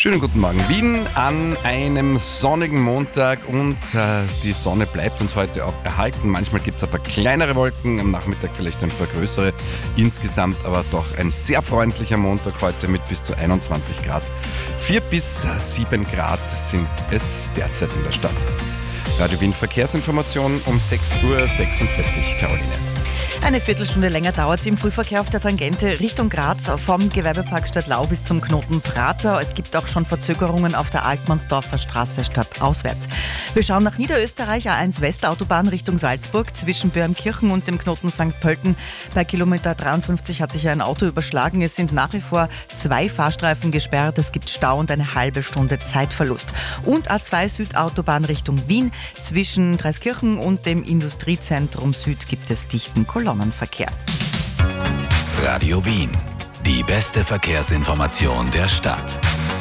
Schönen guten Morgen. Wien an einem sonnigen Montag und die Sonne bleibt uns heute auch erhalten. Manchmal gibt es ein paar kleinere Wolken, am Nachmittag vielleicht ein paar größere. Insgesamt aber doch ein sehr freundlicher Montag heute mit bis zu 21 Grad. 4 bis 7 Grad sind es derzeit in der Stadt. Radio Wien Verkehrsinformation um 6.46 Uhr, Caroline. Eine Viertelstunde länger dauert es im Frühverkehr auf der Tangente Richtung Graz vom Gewerbepark Stadtlau bis zum Knoten Prater. Es gibt auch schon Verzögerungen auf der Altmannsdorfer Straße stadtauswärts. Wir schauen nach Niederösterreich, A1 Westautobahn Richtung Salzburg zwischen Börmkirchen und dem Knoten St. Pölten. Bei Kilometer 53 hat sich ein Auto überschlagen. Es sind nach wie vor 2 Fahrstreifen gesperrt. Es gibt Stau und eine halbe Stunde Zeitverlust. Und A2 Südautobahn Richtung Wien zwischen Dreiskirchen und dem Industriezentrum Süd gibt es dichten Kolonnenverkehr. Radio Wien, die beste Verkehrsinformation der Stadt.